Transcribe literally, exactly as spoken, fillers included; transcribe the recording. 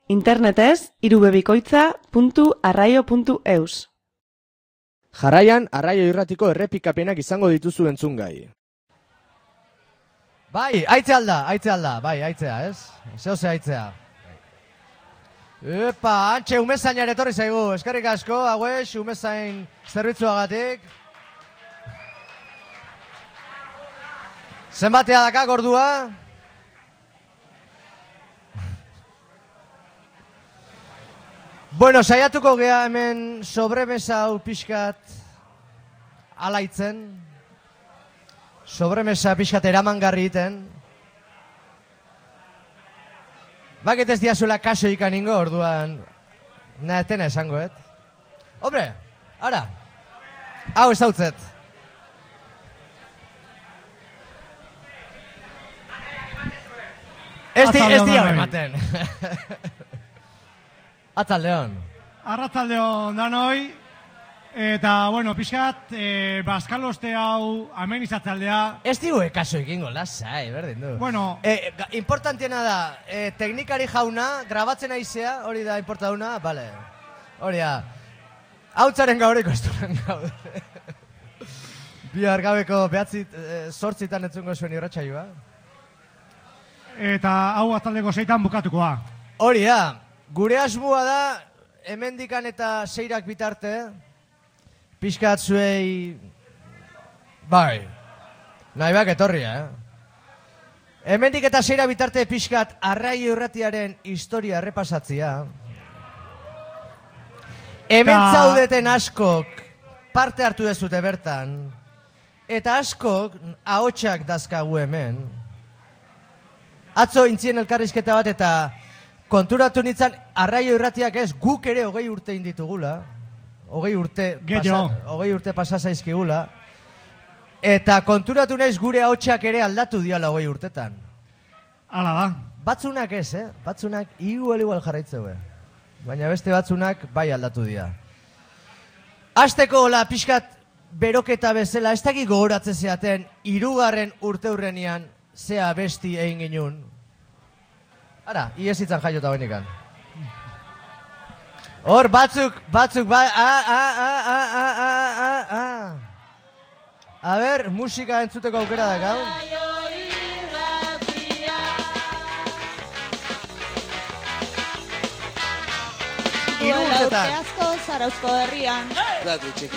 Internetez irubebikoitza puntu arraio puntu eus. Jarraian, Arraio Irratiko errepikapenak izango dituzu entzungai. Bai, aitze alda, aitze alda, bai, aitzea, ez? Zehose aitzea. Epa, antxe umezainare etorri zaigu, eskerrik asko, hauez, umezain zerbitzuagatik. Zenbatea dakak ordua? Bueno, saiatuko gea hemen sobremesa hau pixkat alaitzen. Sobremesa pixkat eramangarri iten. Bakit ez diazuela kaso ikan ingo, orduan nahi etena esango, et? Hombre, ara, hau ez hautzet. Ez di, ez di hau ematen. Atzaldeon. Arratzaldeon danoi, eta, bueno, pixkat, e, bazkaloste hau amenizatzaldea. Ez digue kaso ikingo, lasai, berdin du. Bueno. E, importantiena da, e, teknikari jauna, grabatzen aizea, hori da importauna, bale. Hori da. Hautzaren gauriko ez duen gaude. Bihar gabeko behatzit, e, sortzitan etzungo zuen irratsaioa. Eta hau atzaldeko zeitan bukatukoa. Hori da. Gure asmoa da, hemendikan eta seirak bitarte, pixkat zuei, bai, nahi bak etorria, eh? Hemendik eta seira bitarte pixkat Arraio Irratiaren historia errepasatzia. Hemen zaudeten askok parte hartu dezute bertan, eta askok ahotsak dazkagu hemen. Atzo intzien elkarrizketa bat eta konturatu nintzen, Arraio Irratiak ez, guk ere hogei urte inditugula. Hogei urte, pasa, hogei urte pasazaizkigula. Eta konturatu naiz gure ahotsak ere aldatu diala hogei urtetan. Hala da. Batzunak ez, eh? Batzunak igual igual jarraitzeue. Baina beste batzunak bai aldatu dira. Azteko la pixkat beroketa bezala, ez dakik gogoratzen zeaten, hirugarren urte hurrenian, zea besti egin ginun. Ara, iezitzan jaiota hoenikan. Hor, batzuk, batzuk, ba, a, a, a, a, a, a, a, a. A ber, musika entzuteko aukera da, gau? Iru urtetan. Urte asko, Zarauzko herrian.